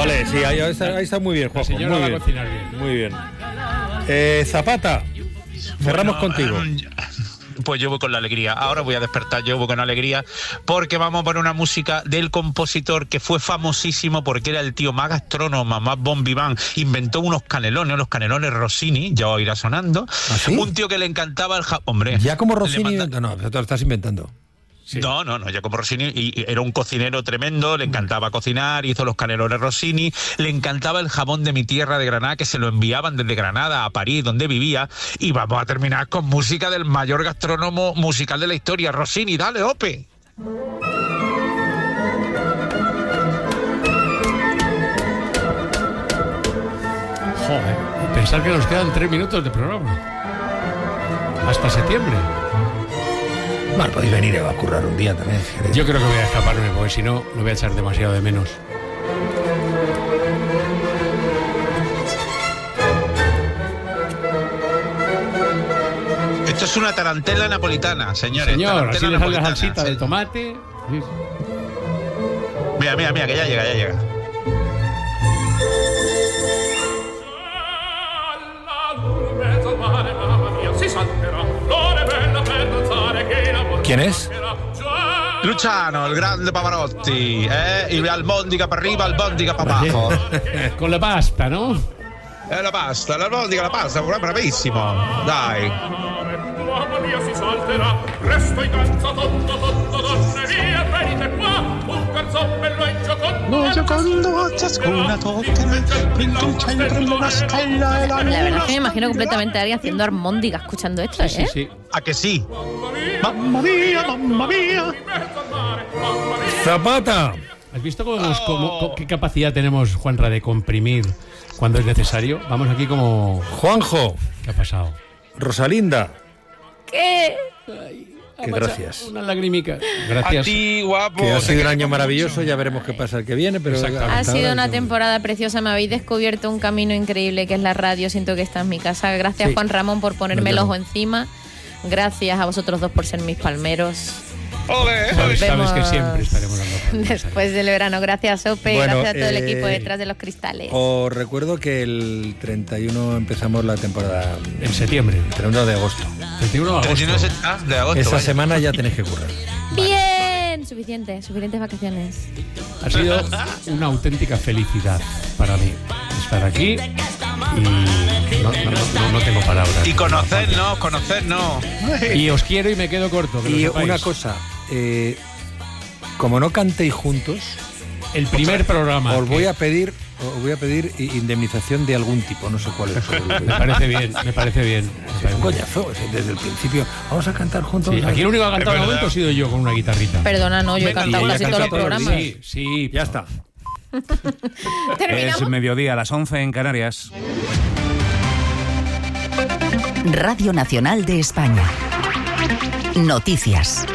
Vale, sí, ahí está muy bien, Juanjo. La señora va a cocinar bien. Muy bien. Zapata, cerramos contigo. Pues yo voy con la alegría. Ahora voy a despertar, yo voy con alegría, porque vamos a poner una música del compositor que fue famosísimo porque era el tío más gastrónomo, más bon vivant. Inventó los canelones Rossini, ya os irá sonando. ¿Ah, sí? Un tío que le encantaba el hombre. Ya como Rossini, no, te lo estás inventando. Sí. No, ya como Rossini, y era un cocinero tremendo, le encantaba cocinar, hizo los canelones Rossini, le encantaba el jamón de mi tierra de Granada, que se lo enviaban desde Granada a París, donde vivía, y vamos a terminar con música del mayor gastrónomo musical de la historia, Rossini, dale, Ope. Joder, pensar que nos quedan 3 minutos de programa. Hasta septiembre. Bueno, podéis venir a currar un día también. Yo creo que voy a escaparme, porque si no, lo voy a echar demasiado de menos. Esto es una tarantela napolitana, señores. Señor, así le sale la salsita de tomate. Sí. Mira, que ya llega. ¿Quién es? Luciano, el grande Pavarotti, y albóndiga para arriba, albóndiga para abajo. Con la pasta, ¿no? La pasta, l'albondiga, la pasta, bravissimo, dai. La verdad es que me imagino completamente a alguien haciendo armóndiga escuchando esto, Sí. ¿A que sí? ¡Mamma mía! ¡Zapata! ¿Has visto qué capacidad tenemos, Juanra, de comprimir cuando es necesario? Vamos aquí como... Juanjo. ¿Qué ha pasado? Rosalinda. ¿Qué? Que gracias. Una lagrimica. Gracias. A ti, guapo. Que ha sido un año maravilloso, ya veremos qué pasa el que viene, pero... Ha sido una temporada preciosa, me habéis descubierto un camino increíble que es la radio, siento que esta es mi casa. Gracias, Sí. Juan Ramón, por ponerme el ojo encima. Gracias a vosotros dos por ser mis palmeros. Sabes que siempre estaremos dando después del verano. Gracias, Ope, Bueno, gracias a todo el equipo detrás de los cristales. Os recuerdo que el 31 empezamos la temporada. En septiembre. 31 de agosto. 31 de agosto. De agosto. Esa vaya. semana ya tenéis que currar. Bien, suficientes vacaciones. Ha sido una auténtica felicidad para mí estar aquí y no tengo palabras. Y conocernos. Y os quiero y me quedo corto. Que Y lo sepáis. una cosa, como no cantéis juntos, El primer programa. os voy a pedir indemnización de algún tipo, no sé cuál es. Me parece bien. Es un coñazo, desde el principio. Vamos a cantar juntos. Sí, aquí el único que ha cantado de momento ha sido yo con una guitarrita. Perdona, no, yo he cantado casi todos los programas. Sí, Ya está. ¿Terminamos? Es mediodía a las 11 en Canarias. Radio Nacional de España. Noticias.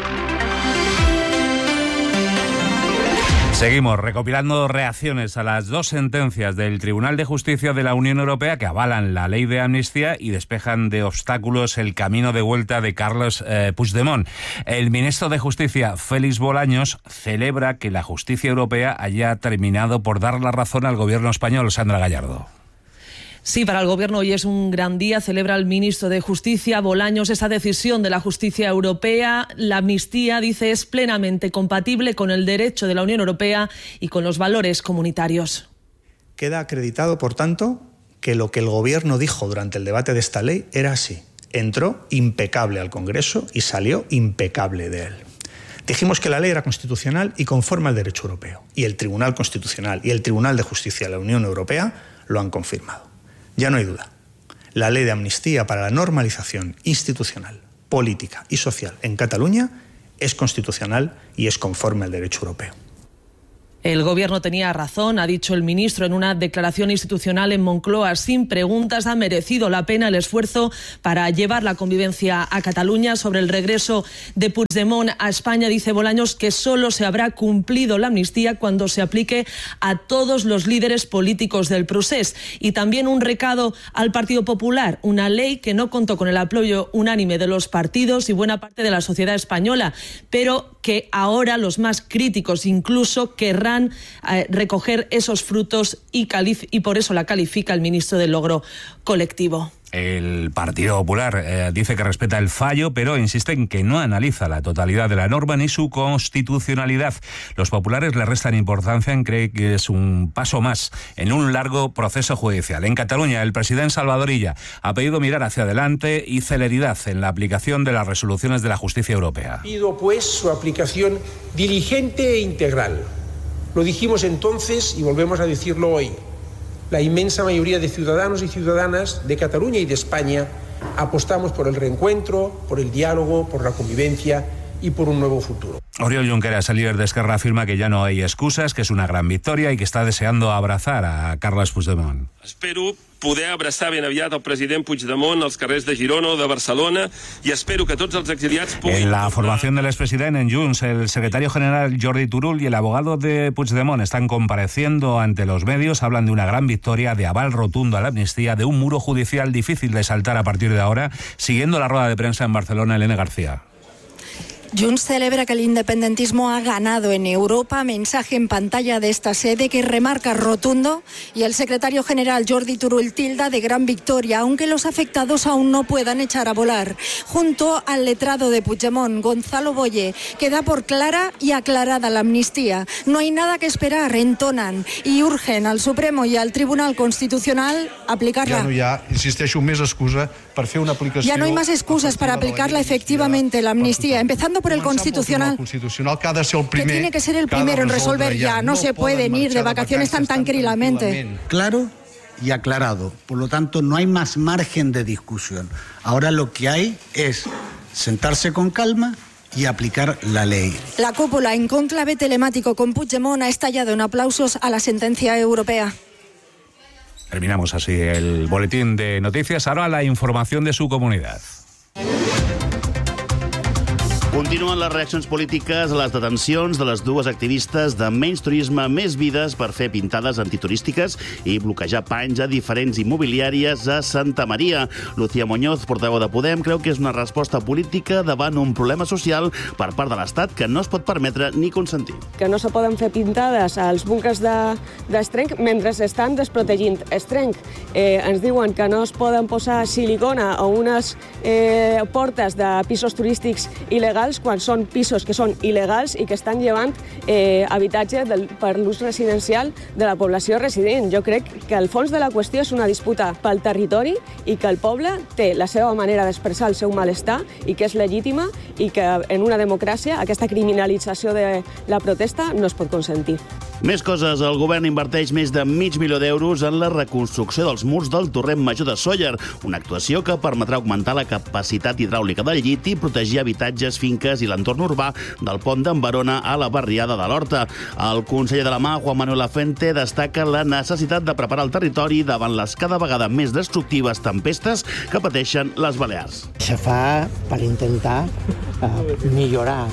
Seguimos recopilando reacciones a las 2 sentencias del Tribunal de Justicia de la Unión Europea que avalan la ley de amnistía y despejan de obstáculos el camino de vuelta de Carles Puigdemont. El ministro de Justicia, Félix Bolaños, celebra que la justicia europea haya terminado por dar la razón al gobierno español. Sandra Gallardo. Sí, para el Gobierno hoy es un gran día. Celebra el ministro de Justicia, Bolaños, esa decisión de la justicia europea. La amnistía, dice, es plenamente compatible con el derecho de la Unión Europea y con los valores comunitarios. Queda acreditado, por tanto, que lo que el Gobierno dijo durante el debate de esta ley era así. Entró impecable al Congreso y salió impecable de él. Dijimos que la ley era constitucional y conforme al derecho europeo. Y el Tribunal Constitucional y el Tribunal de Justicia de la Unión Europea lo han confirmado. Ya no hay duda. La ley de amnistía para la normalización institucional, política y social en Cataluña es constitucional y es conforme al derecho europeo. El Gobierno tenía razón, ha dicho el ministro en una declaración institucional en Moncloa. Sin preguntas, ha merecido la pena el esfuerzo para llevar la convivencia a Cataluña. Sobre el regreso de Puigdemont a España, dice Bolaños que solo se habrá cumplido la amnistía cuando se aplique a todos los líderes políticos del procés. Y también un recado al Partido Popular, una ley que no contó con el apoyo unánime de los partidos y buena parte de la sociedad española, pero que ahora los más críticos incluso querrán recoger esos frutos y por eso la califica el ministro del logro colectivo. El Partido Popular dice que respeta el fallo, pero insiste en que no analiza la totalidad de la norma ni su constitucionalidad. Los populares le restan importancia en creer que es un paso más en un largo proceso judicial. En Cataluña, el presidente Salvador Illa ha pedido mirar hacia adelante y celeridad en la aplicación de las resoluciones de la justicia europea. Pido, pues, su aplicación diligente e integral. Lo dijimos entonces y volvemos a decirlo hoy. La inmensa mayoría de ciudadanos y ciudadanas de Cataluña y de España apostamos por el reencuentro, por el diálogo, por la convivencia y por un nuevo futuro. Oriol Junqueras, el líder de Esquerra, afirma que ya no hay excusas, que es una gran victoria y que está deseando abrazar a Carles Puigdemont. Espero poder abraçar ben aviat al president Puigdemont als carrers de Girona o de Barcelona y espero que tots els exiliats puguin... En la formación del expresidente en Junts, el secretario general Jordi Turull y el abogado de Puigdemont están compareciendo ante los medios. Hablan de una gran victoria, de aval rotundo a la amnistía, de un muro judicial difícil de saltar a partir de ahora. Siguiendo la rueda de prensa en Barcelona, Elena García. Junts celebra que el independentismo ha ganado en Europa, mensaje en pantalla de esta sede que remarca rotundo, y el secretario general Jordi Turull tilda de gran victoria, aunque los afectados aún no puedan echar a volar. Junto al letrado de Puigdemont, Gonzalo Boye, que da por clara y aclarada la amnistía. No hay nada que esperar, entonan, y urgen al Supremo y al Tribunal Constitucional aplicarla. Ja no hi ha, insisteixo, més excusa per fer una aplicació... Ya no hay más excusas para aplicarla efectivamente, la amnistía, empezando por el Constitucional, que ha de ser el primer, que tiene que ser el primero en resolver ya. No se pueden ir de vacaciones tan tranquilamente. Claro y aclarado. Por lo tanto, no hay más margen de discusión. Ahora lo que hay es sentarse con calma y aplicar la ley. La cúpula en cónclave telemático con Puigdemont ha estallado en aplausos a la sentencia europea. Terminamos así el boletín de noticias. Ahora la información de su comunidad. Continuen les reaccions polítiques a les detencions de les dues activistes de Menys Turisme, Més Vides per fer pintades antiturístiques i bloquejar panys a diferents immobiliàries a Santa Maria. Lucía Muñoz, portaveu de Podem, creu que és una resposta política davant un problema social per part de l'Estat que no es pot permetre ni consentir. Que no se poden fer pintades als búnquers d'Estrenc mentre s'estan desprotegint Estrenc. Ens diuen que no es poden posar silicona o unes portes de pisos turístics il·legals quan són pisos que són il·legals i que estan llevant habitatge per l'ús residencial de la població resident. Jo crec que el fons de la qüestió és una disputa pel territori i que el poble té la seva manera d'expressar el seu malestar i que és legítima i que en una democràcia aquesta criminalització de la protesta no es pot consentir. Més coses. El govern inverteix més de $500 milions en la reconstrucció dels murs del torrent major de Sóller, una actuació que permetrà augmentar la capacitat hidràulica del llit i protegir habitatges, finques i l'entorn urbà del pont d'en Verona a la barriada de l'Horta. El conseller de la mà, Juan Manuel Lafente, destaca la necessitat de preparar el territori davant les cada vegada més destructives tempestes que pateixen les Balears. Se fa per intentar millorar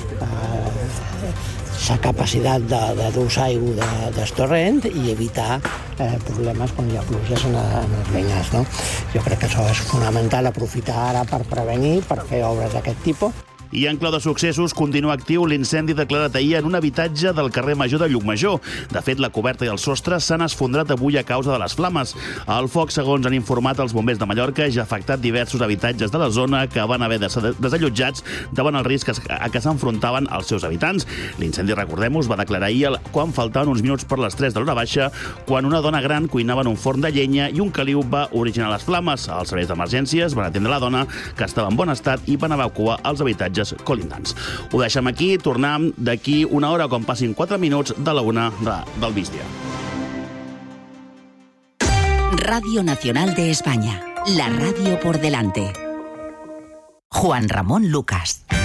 la capacitat d'ús aigua del torrent i evitar problemes quan hi ha pluges en els veïnats. No? Jo crec que això és fonamental, aprofitar ara per prevenir, per fer obres d'aquest tipus. I en clau de successos, continua actiu l'incendi declarat ahir en un habitatge del carrer Major de Llucmajor. De fet, la coberta i el sostre s'han esfondrat avui a causa de les flames. El foc, segons han informat els bombers de Mallorca, ja ha afectat diversos habitatges de la zona que van haver de ser desallotjats davant el risc a què s'enfrontaven els seus habitants. L'incendi, recordem-ho, es va declarar ahir quan faltaven uns minuts per les 3 de l'hora baixa, quan una dona gran cuinava en un forn de llenya i un caliu va originar les flames. Els serveis d'emergències van atendre la dona, que estava en bon estat, i van evacuar els habitatges colindants. Ho deixem aquí, tornem d'aquí una hora quan passin 4 minuts de la 1 del migdia. Radio Nacional de España, la radio por delante. Juan Ramón Lucas.